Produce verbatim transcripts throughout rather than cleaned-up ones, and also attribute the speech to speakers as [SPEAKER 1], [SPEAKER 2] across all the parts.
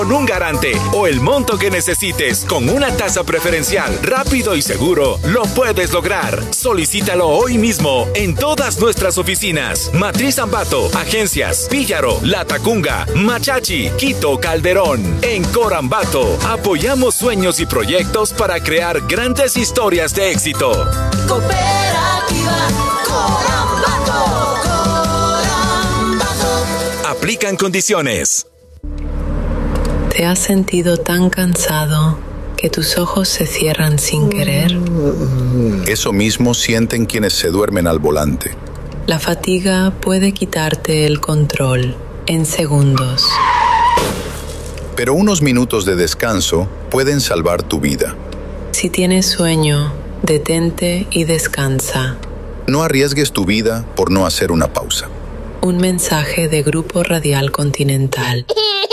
[SPEAKER 1] Con un garante o el monto que necesites con una tasa preferencial, rápido y seguro, lo puedes lograr. Solicítalo hoy mismo en todas nuestras oficinas. Matriz Ambato, Agencias, Píllaro, Latacunga, Machachi, Quito, Calderón. En Corambato, apoyamos sueños y proyectos para crear grandes historias de éxito.
[SPEAKER 2] Cooperativa Corambato. Corambato.
[SPEAKER 1] Aplican condiciones.
[SPEAKER 3] ¿Te has sentido tan cansado que tus ojos se cierran sin querer?
[SPEAKER 4] Eso mismo sienten quienes se duermen al volante.
[SPEAKER 3] La fatiga puede quitarte el control en segundos.
[SPEAKER 4] Pero unos minutos de descanso pueden salvar tu vida.
[SPEAKER 3] Si tienes sueño, detente y descansa.
[SPEAKER 4] No arriesgues tu vida por no hacer una pausa.
[SPEAKER 3] Un mensaje de Grupo Radial Continental.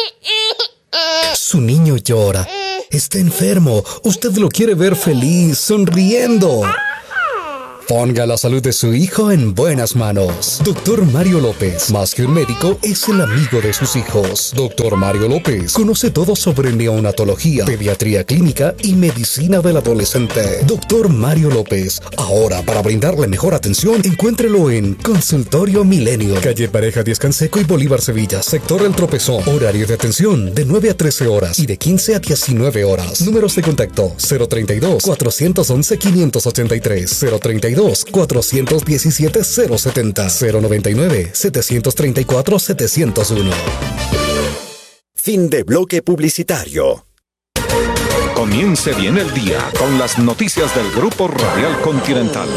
[SPEAKER 5] Su niño llora. Está enfermo. Usted lo quiere ver feliz, sonriendo. Ponga la salud de su hijo en buenas manos. Doctor Mario López, más que un médico, es el amigo de sus hijos. Doctor Mario López conoce todo sobre neonatología, pediatría clínica y medicina del adolescente. Doctor Mario López, ahora para brindarle mejor atención, encuéntrelo en Consultorio Milenio, calle Pareja Díaz Canseco y Bolívar Sevilla, sector El Tropezón. Horario de atención de nueve a trece horas y de quince a diecinueve horas. Números de contacto cero treinta y dos, cuatrocientos once, quinientos ochenta y tres, cero treinta y dos, cuatrocientos diecisiete, cero setenta, cero noventa y nueve, setecientos treinta y cuatro, setecientos uno.
[SPEAKER 6] Fin de bloque publicitario.
[SPEAKER 7] Comience bien el día con las noticias del Grupo Radial Continental.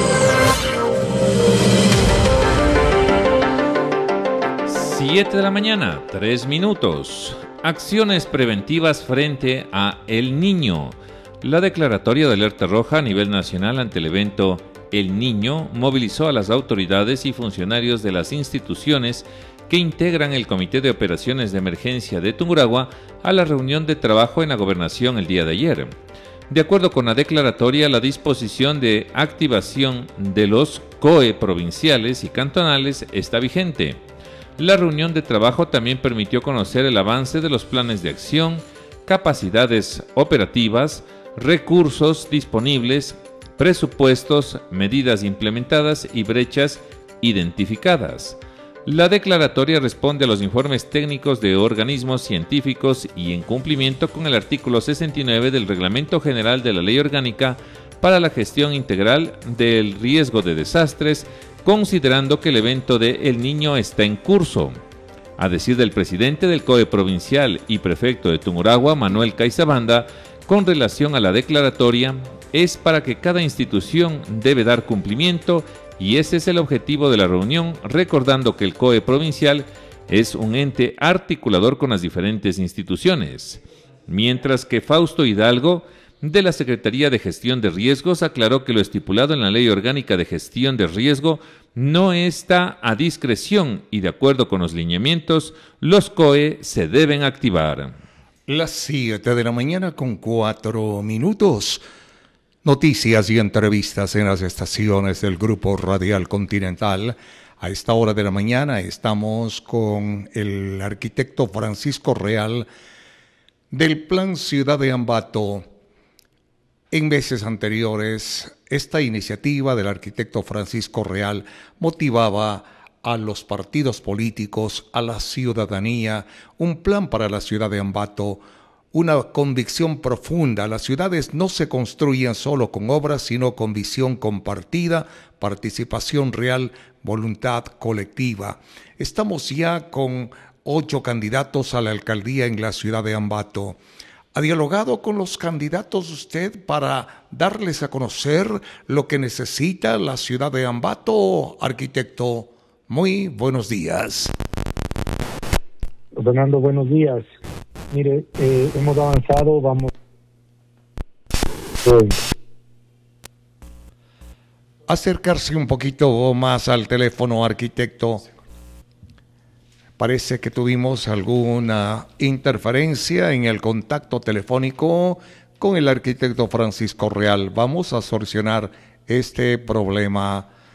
[SPEAKER 8] siete de la mañana, tres minutos. Acciones preventivas frente a El Niño. La declaratoria de alerta roja a nivel nacional ante el evento El Niño movilizó a las autoridades y funcionarios de las instituciones que integran el Comité de Operaciones de Emergencia de Tungurahua a la reunión de trabajo en la gobernación el día de ayer. De acuerdo con la declaratoria, la disposición de activación de los C O E provinciales y cantonales está vigente. La reunión de trabajo también permitió conocer el avance de los planes de acción, capacidades operativas, recursos disponibles, presupuestos, medidas implementadas y brechas identificadas. La declaratoria responde a los informes técnicos de organismos científicos y en cumplimiento con el artículo sesenta y nueve del Reglamento General de la Ley Orgánica para la Gestión Integral del Riesgo de Desastres, considerando que el evento de El Niño está en curso. A decir del presidente del C O E provincial y prefecto de Tungurahua, Manuel Caizabanda, con relación a la declaratoria, es para que cada institución debe dar cumplimiento y ese es el objetivo de la reunión, recordando que el C O E provincial es un ente articulador con las diferentes instituciones. Mientras que Fausto Hidalgo, de la Secretaría de Gestión de Riesgos, aclaró que lo estipulado en la Ley Orgánica de Gestión de Riesgo no está a discreción y de acuerdo con los lineamientos, los C O E se deben activar.
[SPEAKER 9] Las siete de la mañana con cuatro minutos. Noticias y entrevistas en las estaciones del Grupo Radial Continental. A esta hora de la mañana estamos con el arquitecto Francisco Real del Plan Ciudad de Ambato. En meses anteriores, esta iniciativa del arquitecto Francisco Real motivaba a los partidos políticos, a la ciudadanía, un plan para la ciudad de Ambato, una convicción profunda. Las ciudades no se construyen solo con obras, sino con visión compartida, participación real, voluntad colectiva. Estamos ya con ocho candidatos a la alcaldía en la ciudad de Ambato. ¿Ha dialogado con los candidatos usted para darles a conocer lo que necesita la ciudad de Ambato, arquitecto? Muy buenos días.
[SPEAKER 10] Fernando, buenos días. Mire, eh, hemos avanzado, vamos... Eh.
[SPEAKER 9] Acercarse un poquito más al teléfono, arquitecto. Parece que tuvimos alguna interferencia en el contacto telefónico con el arquitecto Francisco Real. Vamos a solucionar este problema.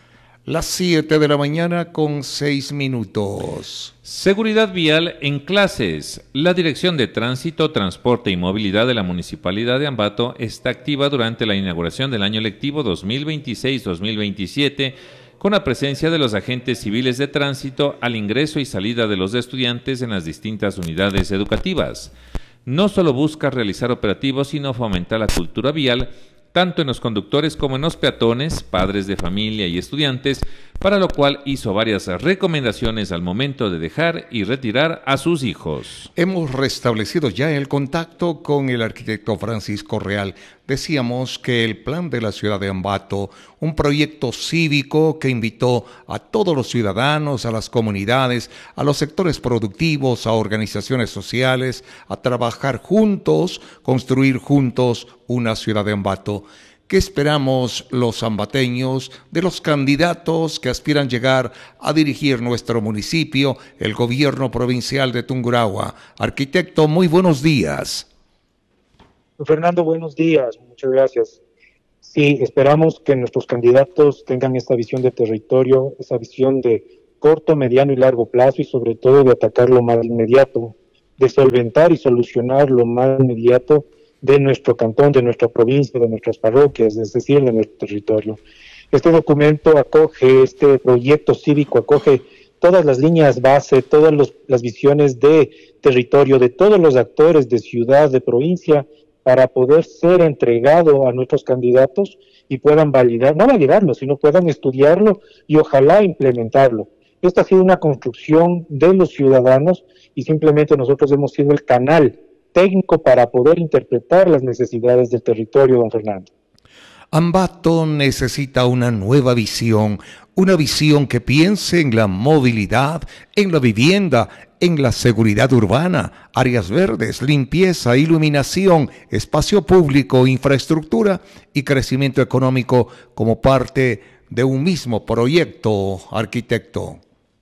[SPEAKER 9] Las siete de la mañana con seis minutos.
[SPEAKER 8] Seguridad vial en clases. La Dirección de Tránsito, Transporte y Movilidad de la Municipalidad de Ambato está activa durante la inauguración del año lectivo dos mil veintiséis dos mil veintisiete con la presencia de los agentes civiles de tránsito al ingreso y salida de los estudiantes en las distintas unidades educativas. No solo busca realizar operativos, sino fomentar la cultura vial tanto en los conductores como en los peatones, padres de familia y estudiantes, para lo cual hizo varias recomendaciones al momento de dejar y retirar a sus hijos.
[SPEAKER 9] Hemos restablecido ya el contacto con el arquitecto Francisco Real. Decíamos que el plan de la ciudad de Ambato, un proyecto cívico que invitó a todos los ciudadanos, a las comunidades, a los sectores productivos, a organizaciones sociales, a trabajar juntos, construir juntos una ciudad de Ambato. ¿Qué esperamos los ambateños de los candidatos que aspiran llegar a dirigir nuestro municipio, el gobierno provincial de Tungurahua? Arquitecto, muy buenos días.
[SPEAKER 10] Fernando, buenos días, muchas gracias. Sí, esperamos que nuestros candidatos tengan esta visión de territorio, esa visión de corto, mediano y largo plazo y sobre todo de atacar lo más inmediato, de solventar y solucionar lo más inmediato de nuestro cantón, de nuestra provincia, de nuestras parroquias, es decir, de nuestro territorio. Este documento acoge, este proyecto cívico acoge todas las líneas base, todas los, las visiones de territorio, de todos los actores de ciudad, de provincia, para poder ser entregado a nuestros candidatos y puedan validar, no validarlo, sino puedan estudiarlo y ojalá implementarlo. Esta ha sido una construcción de los ciudadanos y simplemente nosotros hemos sido el canal técnico para poder interpretar las necesidades del territorio, don Fernando.
[SPEAKER 9] Ambato necesita una nueva visión, una visión que piense en la movilidad, en la vivienda, en la seguridad urbana, áreas verdes, limpieza, iluminación, espacio público, infraestructura y crecimiento económico como parte de un mismo proyecto, arquitecto.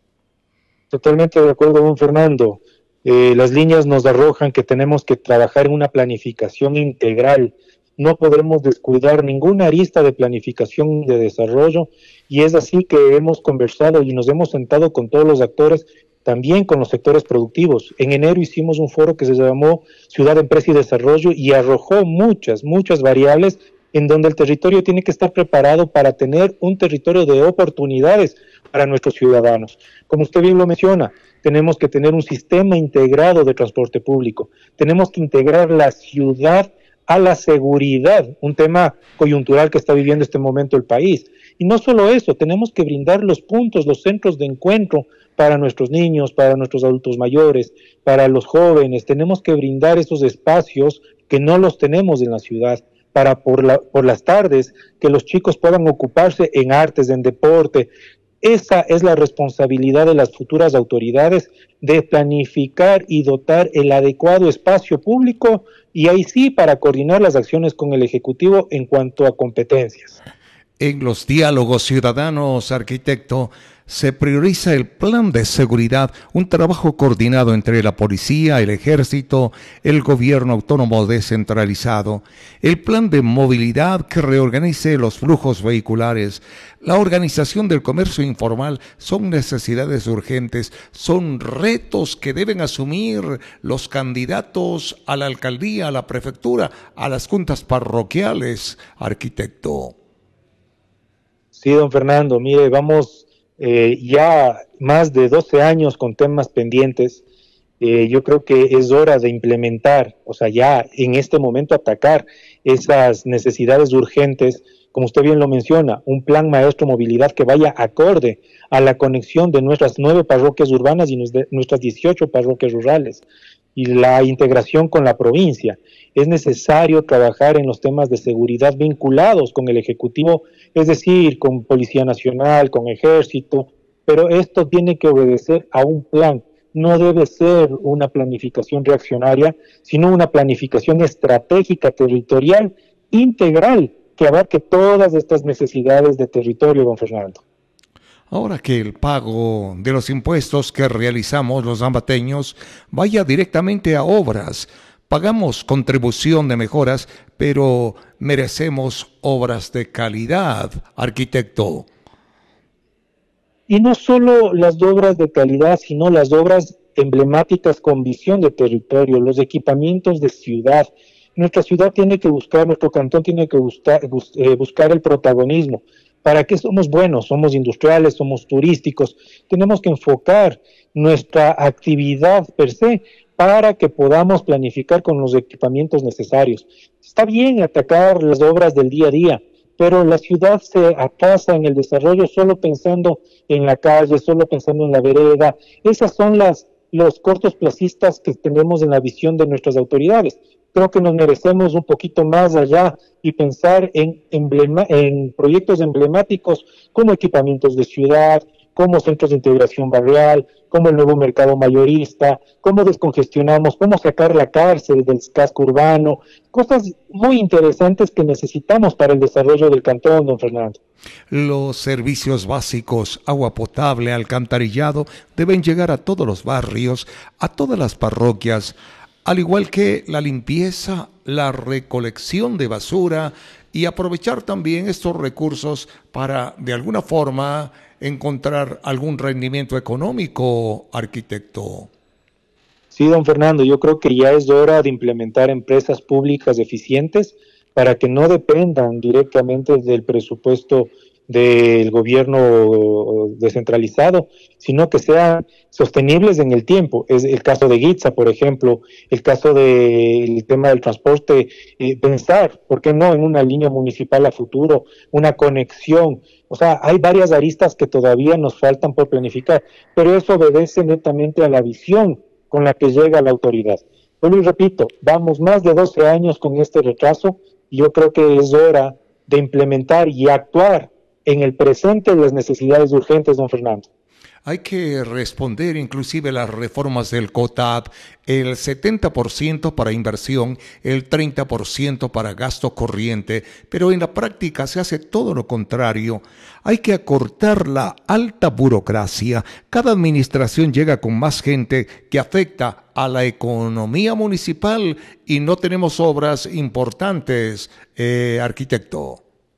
[SPEAKER 10] Totalmente de acuerdo, don Fernando. Eh, las líneas nos arrojan que tenemos que trabajar en una planificación integral. No podremos descuidar ninguna arista de planificación de desarrollo y es así que hemos conversado y nos hemos sentado con todos los actores, también con los sectores productivos. En enero hicimos un foro que se llamó Ciudad, Empresa y Desarrollo y arrojó muchas, muchas variables en donde el territorio tiene que estar preparado para tener un territorio de oportunidades para nuestros ciudadanos. Como usted bien lo menciona, tenemos que tener un sistema integrado de transporte público, tenemos que integrar la ciudad a la seguridad, un tema coyuntural que está viviendo este momento el país. Y no solo eso, tenemos que brindar los puntos, los centros de encuentro para nuestros niños, para nuestros adultos mayores, para los jóvenes. Tenemos que brindar esos espacios que no los tenemos en la ciudad, para por, la, por las tardes que los chicos puedan ocuparse en artes, en deporte. Esa es la responsabilidad de las futuras autoridades de planificar y dotar el adecuado espacio público y ahí sí para coordinar las acciones con el Ejecutivo en cuanto a competencias.
[SPEAKER 9] En los diálogos ciudadanos, arquitecto, se prioriza el plan de seguridad, un trabajo coordinado entre la policía, el ejército, el gobierno autónomo descentralizado, el plan de movilidad que reorganice los flujos vehiculares, la organización del comercio informal, son necesidades urgentes, son retos que deben asumir los candidatos a la alcaldía, a la prefectura, a las juntas parroquiales, arquitecto.
[SPEAKER 10] Sí, don Fernando, mire, vamos eh, ya más de doce años con temas pendientes. Eh, yo creo que es hora de implementar, o sea, ya en este momento atacar esas necesidades urgentes, como usted bien lo menciona, un plan maestro movilidad que vaya acorde a la conexión de nuestras nueve parroquias urbanas y nuestras dieciocho parroquias rurales y la integración con la provincia. Es necesario trabajar en los temas de seguridad vinculados con el Ejecutivo, es decir, con Policía Nacional, con Ejército, pero esto tiene que obedecer a un plan. No debe ser una planificación reaccionaria, sino una planificación estratégica territorial integral que abarque todas estas necesidades de territorio, don Fernando.
[SPEAKER 9] Ahora que el pago de los impuestos que realizamos los ambateños vaya directamente a obras, pagamos contribución de mejoras, pero merecemos obras de calidad, arquitecto.
[SPEAKER 10] Y no solo las obras de calidad, sino las obras emblemáticas con visión de territorio, los equipamientos de ciudad. Nuestra ciudad tiene que buscar, nuestro cantón tiene que buscar, bus, eh, buscar el protagonismo. ¿Para qué somos buenos? Somos industriales, somos turísticos. Tenemos que enfocar nuestra actividad per se para que podamos planificar con los equipamientos necesarios. Está bien atacar las obras del día a día, pero la ciudad se atrasa en el desarrollo solo pensando en la calle, solo pensando en la vereda. Esas son las los cortoplacistas que tenemos en la visión de nuestras autoridades. Creo que nos merecemos un poquito más allá y pensar en, emblema, en proyectos emblemáticos como equipamientos de ciudad, como centros de integración barrial, como el nuevo mercado mayorista, cómo descongestionamos, cómo sacar la cárcel del casco urbano, cosas muy interesantes que necesitamos para el desarrollo del cantón, don Fernando.
[SPEAKER 9] Los servicios básicos, agua potable, alcantarillado, deben llegar a todos los barrios, a todas las parroquias, al igual que la limpieza, la recolección de basura y aprovechar también estos recursos para, de alguna forma, encontrar algún rendimiento económico, arquitecto.
[SPEAKER 10] Sí, don Fernando, yo creo que ya es hora de implementar empresas públicas eficientes para que no dependan directamente del presupuesto del gobierno descentralizado, sino que sean sostenibles en el tiempo. Es el caso de Guitza, por ejemplo, el caso del tema del transporte, eh, pensar, ¿por qué no?, en una línea municipal a futuro, una conexión. O sea, hay varias aristas que todavía nos faltan por planificar, pero eso obedece netamente a la visión con la que llega la autoridad. Bueno, y repito, vamos más de doce años con este retraso, y yo creo que es hora de implementar y actuar en el presente las necesidades urgentes, don Fernando.
[SPEAKER 9] Hay que responder inclusive las reformas del COTAP, el setenta por ciento para inversión, el treinta por ciento para gasto corriente, pero en la práctica se hace todo lo contrario. Hay que acortar la alta burocracia. Cada administración llega con más gente que afecta a la economía municipal y no tenemos obras importantes, eh, arquitecto.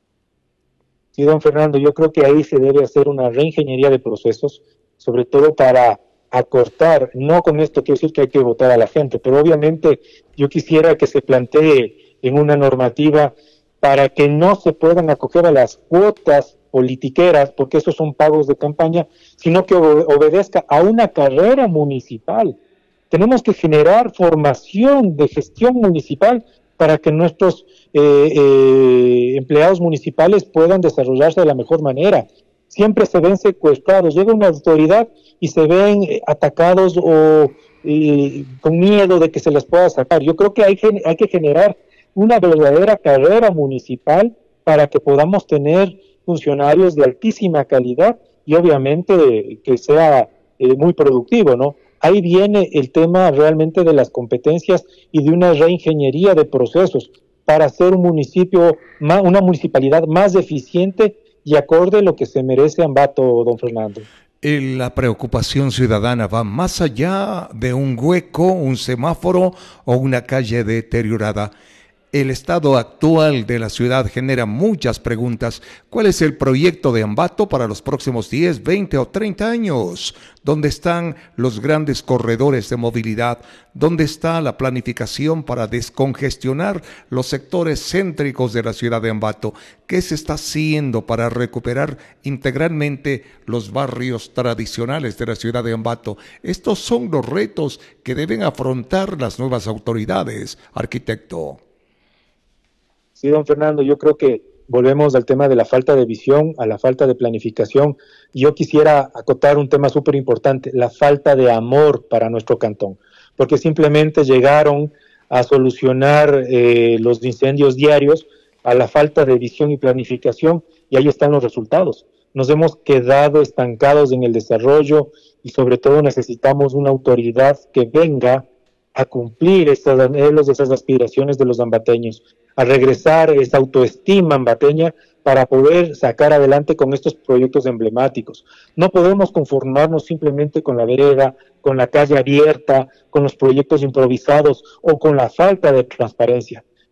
[SPEAKER 10] Sí, don Fernando, yo creo que ahí se debe hacer una reingeniería de procesos, sobre todo para acortar, no con esto quiero decir que hay que votar a la gente, pero obviamente yo quisiera que se plantee en una normativa para que no se puedan acoger a las cuotas politiqueras, porque esos son pagos de campaña, sino que obedezca a una carrera municipal. Tenemos que generar formación de gestión municipal para que nuestros eh, eh, empleados municipales puedan desarrollarse de la mejor manera. Siempre se ven secuestrados, llega una autoridad y se ven eh, atacados o eh, con miedo de que se les pueda sacar. Yo creo que hay, hay que generar una verdadera carrera municipal para que podamos tener funcionarios de altísima calidad y obviamente que sea eh, muy productivo, ¿no? Ahí viene el tema realmente de las competencias y de una reingeniería de procesos para hacer un municipio, una municipalidad más eficiente y acorde a lo que se merece Ambato, don Fernando.
[SPEAKER 9] La preocupación ciudadana va más allá de un hueco, un semáforo o una calle deteriorada. El estado actual de la ciudad genera muchas preguntas. ¿Cuál es el proyecto de Ambato para los próximos diez, veinte o treinta años? ¿Dónde están los grandes corredores de movilidad? ¿Dónde está la planificación para descongestionar los sectores céntricos de la ciudad de Ambato? ¿Qué se está haciendo para recuperar integralmente los barrios tradicionales de la ciudad de Ambato? Estos son los retos que deben afrontar las nuevas autoridades, arquitecto.
[SPEAKER 10] Sí, don Fernando, yo creo que volvemos al tema de la falta de visión, a la falta de planificación. Yo quisiera acotar un tema súper importante, la falta de amor para nuestro cantón, porque simplemente llegaron a solucionar eh, los incendios diarios a la falta de visión y planificación, y ahí están los resultados. Nos hemos quedado estancados en el desarrollo y sobre todo necesitamos una autoridad que venga a cumplir estos anhelos, esas aspiraciones de los ambateños, a regresar esa autoestima ambateña para poder sacar adelante con estos proyectos emblemáticos. No podemos conformarnos simplemente con la vereda, con la calle abierta, con los proyectos improvisados o con la falta de transparencia.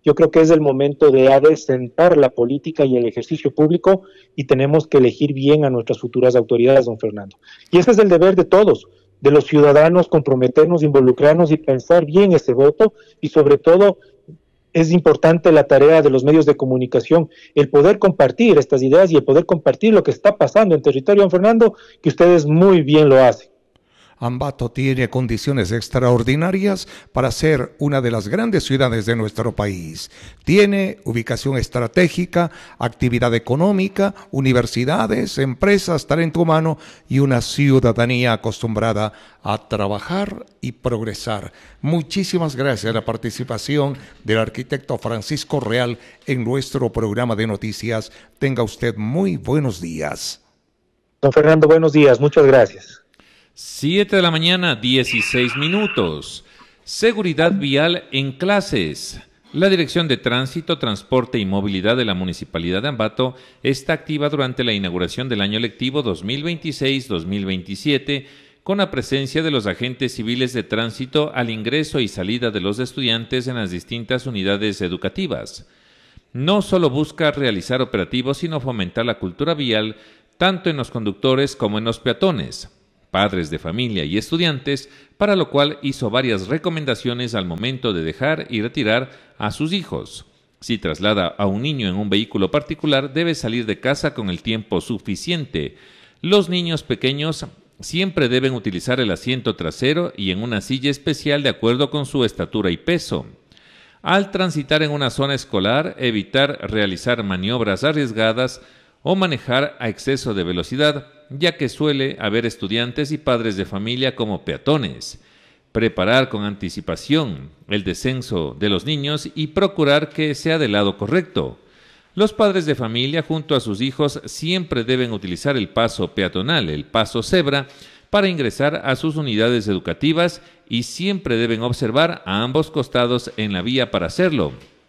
[SPEAKER 10] Yo creo que es el momento de adecentar la política y el ejercicio público y tenemos que elegir bien a nuestras futuras autoridades, don Fernando. Y ese es el deber de todos, de los ciudadanos, comprometernos, involucrarnos y pensar bien ese voto, y sobre todo es importante la tarea de los medios de comunicación, el poder compartir estas ideas y el poder compartir lo que está pasando en territorio, don Fernando, que ustedes muy bien lo hacen.
[SPEAKER 9] Ambato tiene condiciones extraordinarias para ser una de las grandes ciudades de nuestro país. Tiene ubicación estratégica, actividad económica, universidades, empresas, talento humano y una ciudadanía acostumbrada a trabajar y progresar. Muchísimas gracias a la participación del arquitecto Francisco Real en nuestro programa de noticias. Tenga usted muy buenos días.
[SPEAKER 10] Don Fernando, buenos días. Muchas gracias.
[SPEAKER 8] siete de la mañana, dieciséis minutos. Seguridad vial en clases. La Dirección de Tránsito, Transporte y Movilidad de la Municipalidad de Ambato está activa durante la inauguración del año lectivo dos mil veintiséis dos mil veintisiete con la presencia de los agentes civiles de tránsito al ingreso y salida de los estudiantes en las distintas unidades educativas. No solo busca realizar operativos, sino fomentar la cultura vial tanto en los conductores como en los peatones, padres de familia y estudiantes, para lo cual hizo varias recomendaciones al momento de dejar y retirar a sus hijos. Si traslada a un niño en un vehículo particular, debe salir de casa con el tiempo suficiente. Los niños pequeños siempre deben utilizar el asiento trasero y en una silla especial de acuerdo con su estatura y peso. Al transitar en una zona escolar, evitar realizar maniobras arriesgadas o manejar a exceso de velocidad, ya que suele haber estudiantes y padres de familia como peatones. Preparar con anticipación el descenso de los niños y procurar que sea del lado correcto. Los padres de familia junto a sus hijos siempre deben utilizar el paso peatonal, el paso cebra, para ingresar a sus unidades educativas y siempre deben observar a ambos costados en la vía para hacerlo.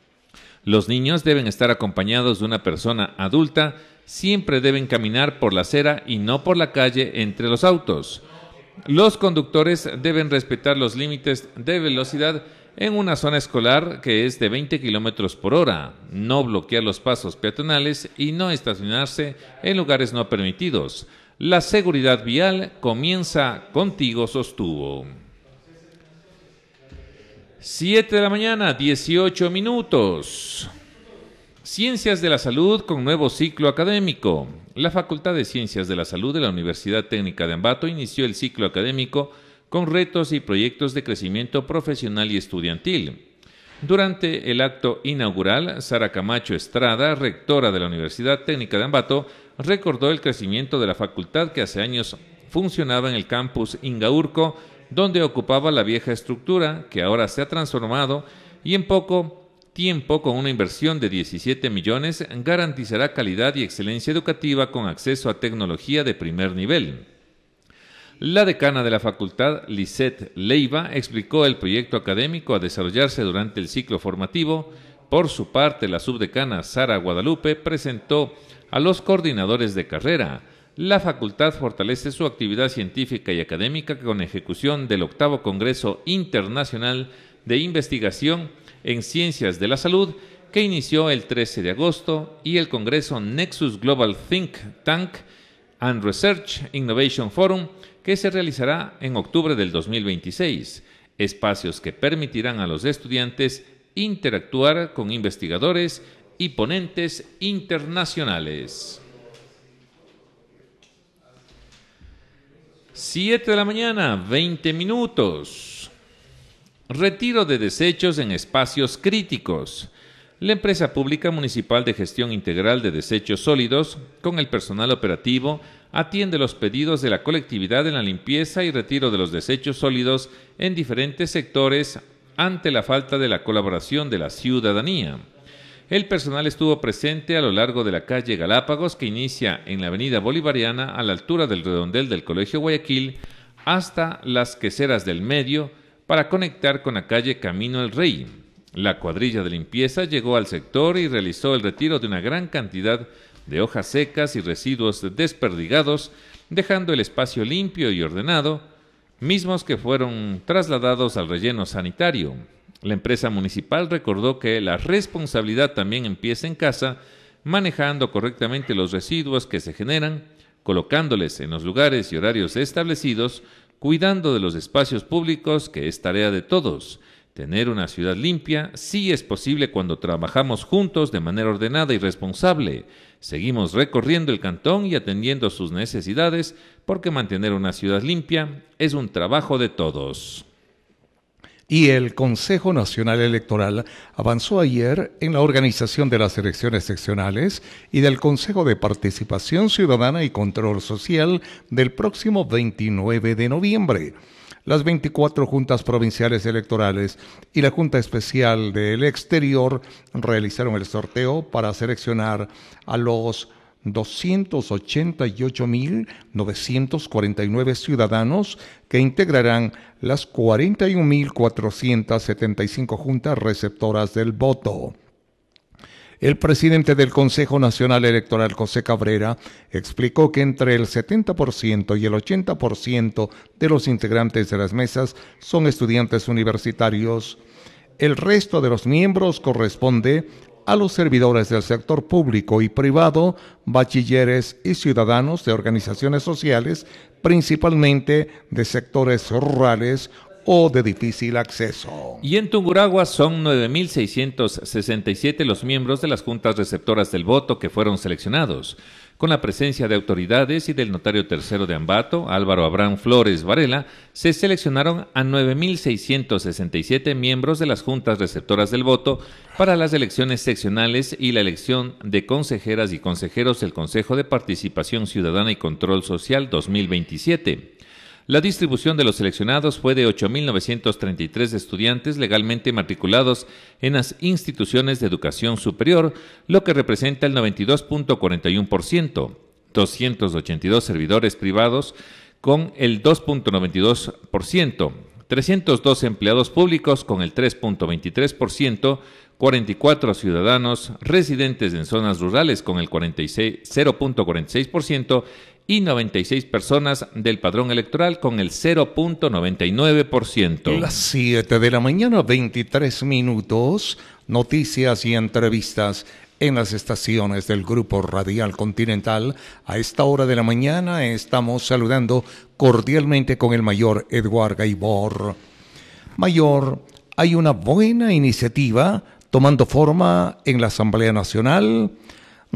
[SPEAKER 8] Los niños deben estar acompañados de una persona adulta. Siempre deben caminar por la acera y no por la calle entre los autos. Los conductores deben respetar los límites de velocidad en una zona escolar que es de veinte kilómetros por hora, no bloquear los pasos peatonales y no estacionarse en lugares no permitidos. La seguridad vial comienza contigo, sostuvo. siete de la mañana, dieciocho minutos. Ciencias de la Salud con nuevo ciclo académico. La Facultad de Ciencias de la Salud de la Universidad Técnica de Ambato inició el ciclo académico con retos y proyectos de crecimiento profesional y estudiantil. Durante el acto inaugural, Sara Camacho Estrada, rectora de la Universidad Técnica de Ambato, recordó el crecimiento de la facultad que hace años funcionaba en el campus Ingaurco, donde ocupaba la vieja estructura que ahora se ha transformado y en poco tiempo, con una inversión de diecisiete millones, garantizará calidad y excelencia educativa con acceso a tecnología de primer nivel. La decana de la facultad, Lisette Leiva, explicó el proyecto académico a desarrollarse durante el ciclo formativo. Por su parte, la subdecana Sara Guadalupe presentó a los coordinadores de carrera. La facultad fortalece su actividad científica y académica con ejecución del octavo Congreso Internacional de Investigación en Ciencias de la Salud, que inició el trece de agosto, y el Congreso Nexus Global Think Tank and Research Innovation Forum, que se realizará en octubre del dos mil veintiséis, espacios que permitirán a los estudiantes interactuar con investigadores y ponentes internacionales. siete de la mañana, veinte minutos. Retiro de desechos en espacios críticos. La empresa pública municipal de gestión integral de desechos sólidos, con el personal operativo, atiende los pedidos de la colectividad en la limpieza y retiro de los desechos sólidos en diferentes sectores ante la falta de la colaboración de la ciudadanía. El personal estuvo presente a lo largo de la calle Galápagos, que inicia en la avenida Bolivariana a la altura del redondel del Colegio Guayaquil, hasta las Queseras del Medio, para conectar con la calle Camino El Rey. La cuadrilla de limpieza llegó al sector y realizó el retiro de una gran cantidad de hojas secas y residuos desperdigados, dejando el espacio limpio y ordenado, mismos que fueron trasladados al relleno sanitario. La empresa municipal recordó que la responsabilidad también empieza en casa, manejando correctamente los residuos que se generan, colocándoles en los lugares y horarios establecidos, cuidando de los espacios públicos, que es tarea de todos. Tener una ciudad limpia sí es posible cuando trabajamos juntos de manera ordenada y responsable. Seguimos recorriendo el cantón y atendiendo sus necesidades, porque mantener una ciudad limpia es un trabajo de todos.
[SPEAKER 9] Y el Consejo Nacional Electoral avanzó ayer en la organización de las elecciones seccionales y del Consejo de Participación Ciudadana y Control Social del próximo veintinueve de noviembre. Las veinticuatro juntas provinciales electorales y la Junta Especial del Exterior realizaron el sorteo para seleccionar a los doscientos ochenta y ocho mil novecientos cuarenta y nueve ciudadanos que integrarán las cuarenta y un mil cuatrocientas setenta y cinco juntas receptoras del voto. El presidente del Consejo Nacional Electoral, José Cabrera, explicó que entre el setenta por ciento y el ochenta por ciento de los integrantes de las mesas son estudiantes universitarios. El resto de los miembros corresponde a los servidores del sector público y privado, bachilleres y ciudadanos de organizaciones sociales, principalmente de sectores rurales o de difícil acceso.
[SPEAKER 8] Y en Tungurahua son nueve mil seiscientos sesenta y siete los miembros de las juntas receptoras del voto que fueron seleccionados. Con la presencia de autoridades y del notario tercero de Ambato, Álvaro Abraham Flores Varela, se seleccionaron a nueve mil seiscientos sesenta y siete miembros de las juntas receptoras del voto para las elecciones seccionales y la elección de consejeras y consejeros del Consejo de Participación Ciudadana y Control Social dos mil veintisiete. La distribución de los seleccionados fue de ocho mil novecientos treinta y tres estudiantes legalmente matriculados en las instituciones de educación superior, lo que representa el noventa y dos punto cuarenta y uno por ciento, doscientos ochenta y dos servidores privados con el dos punto noventa y dos por ciento, trescientos dos empleados públicos con el tres punto veintitrés por ciento, cuarenta y cuatro ciudadanos residentes en zonas rurales con el cero punto cuarenta y seis por ciento y noventa y seis personas del padrón electoral con el cero punto noventa y nueve por ciento.
[SPEAKER 9] Las siete de la mañana, veintitrés minutos, noticias y entrevistas en las estaciones del Grupo Radial Continental. A esta hora de la mañana estamos saludando cordialmente con el mayor Edward Gaibor. Mayor, hay una buena iniciativa tomando forma en la Asamblea Nacional